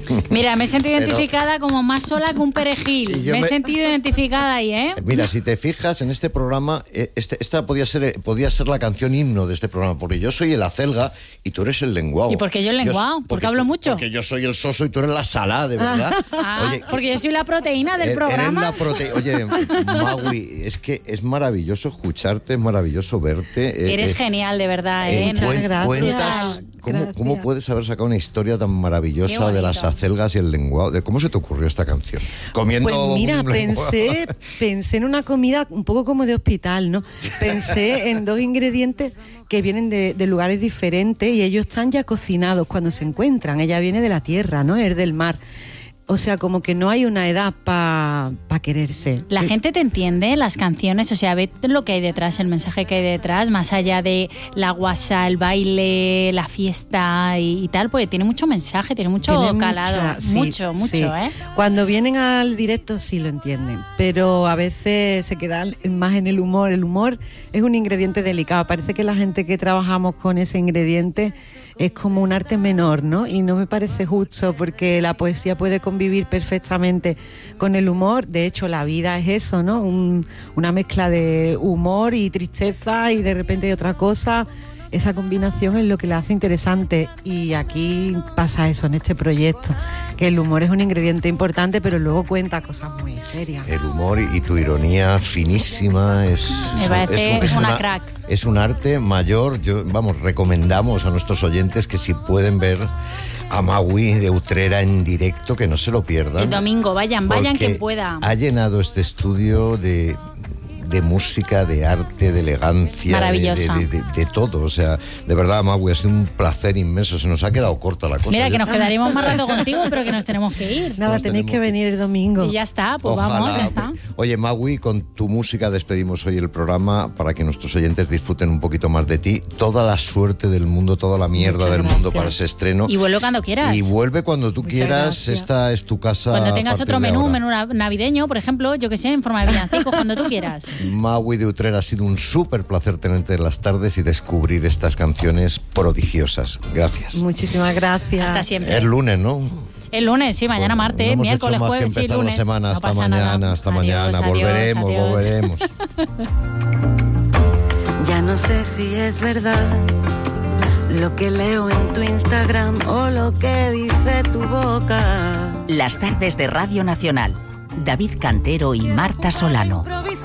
Mira, me he sentido identificada como más sola que un perejil. Me he sentido identificada ahí, ¿eh? Mira, si te fijas en este programa, esta podía ser la canción himno de este programa, porque yo soy el acelga y tú eres el lenguao. ¿Y por qué yo el lenguao? ¿Porque hablo mucho? Porque yo soy el soso y tú eres la salada, de verdad. Oye, porque yo soy la proteína del programa. Oye, Magui, es que es maravilloso escucharte, es maravilloso verte. Eres genial, de verdad, ¿eh? Muchas gracias. Cuentas, ¿cómo puedes haber sacado una historia tan maravillosa de las acelgas y el lenguao? ¿Cómo se te ocurrió esta canción? Comiendo. Pues mira, pensé en una comida un poco como de hospital, ¿no? Pensé en dos ingredientes que vienen de lugares diferentes y ellos están ya cocinados cuando se encuentran. Ella viene de la tierra, ¿no? Es del mar. O sea, como que no hay una edad para quererse. La gente te entiende, las canciones, o sea, ve lo que hay detrás, el mensaje que hay detrás, más allá de la guasa, el baile, la fiesta y tal, porque tiene mucho mensaje, tiene mucho calado. Mucho, sí. ¿eh? Cuando vienen al directo sí lo entienden, pero a veces se quedan más en el humor. El humor es un ingrediente delicado. Parece que la gente que trabajamos con ese ingrediente es como un arte menor, ¿no? Y no me parece justo porque la poesía puede convivir perfectamente con el humor. De hecho, la vida es eso, ¿no? Una mezcla de humor y tristeza y de repente hay otra cosa. Esa combinación es lo que la hace interesante y aquí pasa eso en este proyecto, que el humor es un ingrediente importante, pero luego cuenta cosas muy serias. El humor y tu ironía finísima es una crack. Es un arte mayor. Recomendamos a nuestros oyentes que si pueden ver a Magui de Utrera en directo, que no se lo pierdan. El domingo, vayan quien pueda. Ha llenado este estudio de música, de arte, de elegancia, de todo. O sea, de verdad, Magui, ha sido un placer inmenso. Se nos ha quedado corta la cosa. Mira, que nos quedaremos más rato contigo, pero que nos tenemos que ir. Nada, tenéis que venir el domingo. Y ya está, pues ojalá. Vamos, ya está. Oye, Magui, con tu música despedimos hoy el programa para que nuestros oyentes disfruten un poquito más de ti. Toda la suerte del mundo, toda la mierda del mundo para ese estreno. Y vuelve cuando quieras. Y vuelve cuando tú quieras. Gracias. Esta es tu casa. Cuando tengas otro menú navideño, por ejemplo, yo que sé, en forma de villancicos, cuando tú quieras. Magui de Utrera, ha sido un súper placer tenerte en las tardes y descubrir estas canciones prodigiosas. Gracias. Muchísimas gracias. Hasta siempre. El lunes, ¿no? El lunes, sí, mañana martes, miércoles, jueves, sí, lunes. La semana. No hasta mañana, hasta mañana. Adiós. Volveremos. Ya no sé si es verdad lo que leo en tu Instagram o lo que dice tu boca. Las tardes de Radio Nacional. David Cantero y Marta Solano.